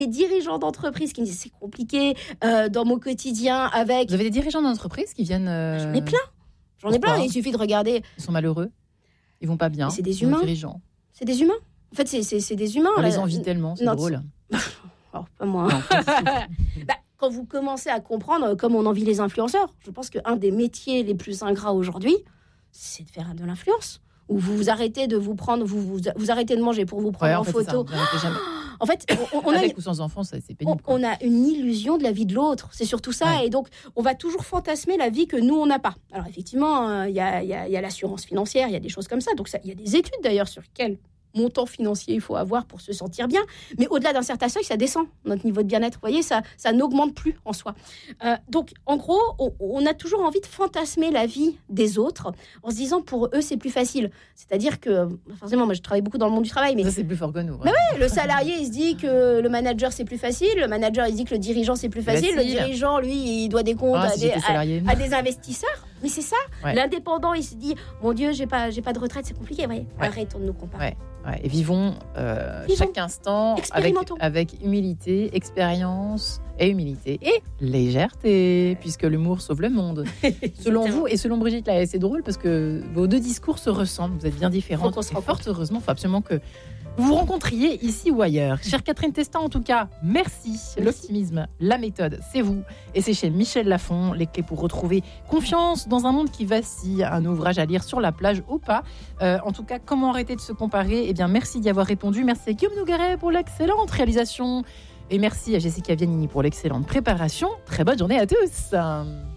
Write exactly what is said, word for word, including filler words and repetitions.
des dirigeants d'entreprise qui me disent c'est compliqué euh, dans mon quotidien avec... Vous avez des dirigeants d'entreprise qui viennent... Euh... J'en ai plein. J'en ai Pourquoi plein. Il suffit de regarder. Ils sont malheureux. Ils vont pas bien. Mais c'est des humains. Dirigeants. C'est des humains. En fait, c'est, c'est, c'est des humains. On là. les envie tellement, c'est non, drôle. Alors, pas moi. Non, bah, quand vous commencez à comprendre comme on envie les influenceurs, je pense qu'un des métiers les plus ingrats aujourd'hui, c'est de faire de l'influence. Où vous vous arrêtez de vous prendre, vous vous, vous arrêtez de manger pour vous prendre ouais, en, en fait, photo. Ça, en fait, on, on avec a, ou sans enfants, ça, c'est pénible. On, on a une illusion de la vie de l'autre. C'est surtout ça. Ouais. Et donc, on va toujours fantasmer la vie que nous, on n'a pas. Alors, effectivement, il euh, y, a, y, a, y a l'assurance financière, il y a des choses comme ça. Donc, il y a des études d'ailleurs sur quel montant financier il faut avoir pour se sentir bien. Mais au-delà d'un certain seuil, ça descend, notre niveau de bien-être. Vous voyez, ça, ça n'augmente plus en soi. Euh, donc, en gros, on, on a toujours envie de fantasmer la vie des autres en se disant, pour eux, c'est plus facile. C'est-à-dire que, forcément, moi, je travaille beaucoup dans le monde du travail. Mais ça, c'est plus fort que nous. Mais ouais, le salarié, il se dit que le manager, c'est plus facile. Le manager, il se dit que le dirigeant, c'est plus facile. Le dirigeant, lui, il doit des comptes ah, à, si des, à, à des investisseurs. Mais c'est ça. Ouais. L'indépendant, il se dit, mon Dieu, j'ai pas, j'ai pas de retraite, c'est compliqué. Ouais. Ouais. Arrêtons de nous comparer. Ouais. Ouais, et vivons, euh, vivons chaque instant avec, avec humilité, expérience et humilité et légèreté, puisque l'humour sauve le monde. Selon vous et selon Brigitte, là, c'est drôle parce que vos deux discours se ressemblent, vous êtes bien différentes. Et fort heureusement, il faut absolument que vous vous rencontriez ici ou ailleurs. Chère Catherine Testin, en tout cas, merci. merci. L'optimisme, la méthode, c'est vous. Et c'est chez Michel Lafon, les clés pour retrouver confiance dans un monde qui vacille. Un ouvrage à lire sur la plage ou pas. Euh, en tout cas, comment arrêter de se comparer ? Eh bien, merci d'y avoir répondu. Merci à Guillaume Nougaret pour l'excellente réalisation. Et merci à Jessica Viannini pour l'excellente préparation. Très bonne journée à tous.